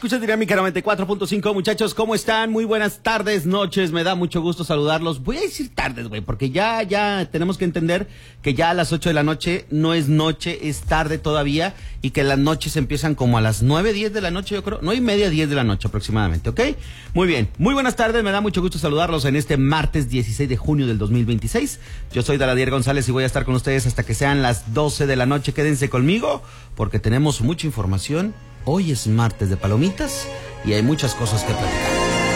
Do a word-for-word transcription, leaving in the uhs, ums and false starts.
escuchas Dinámica noventa y cuatro punto cinco, muchachos, ¿cómo están? Muy buenas tardes, noches, me da mucho gusto saludarlos. Voy a decir tardes, güey, porque ya, ya tenemos que entender que ya a las ocho de la noche no es noche, es tarde todavía, y que las noches empiezan como a las nueve, diez de la noche, yo creo, nueve y media, diez de la noche aproximadamente, ¿ok? Muy bien, muy buenas tardes, me da mucho gusto saludarlos en este martes dieciséis de junio del dos mil veintiséis. Yo soy Daladier González y voy a estar con ustedes hasta que sean las doce de la noche. Quédense conmigo porque tenemos mucha información. Hoy es martes de palomitas y hay muchas cosas que platicar.